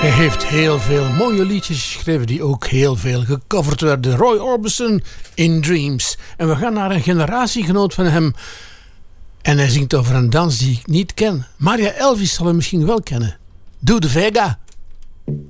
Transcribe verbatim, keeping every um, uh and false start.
Hij heeft heel veel mooie liedjes geschreven die ook heel veel gecoverd werden. Roy Orbison in Dreams. En we gaan naar een generatiegenoot van hem. En hij zingt over een dans die ik niet ken. Maria Elvis zal hem misschien wel kennen. Do the Vega.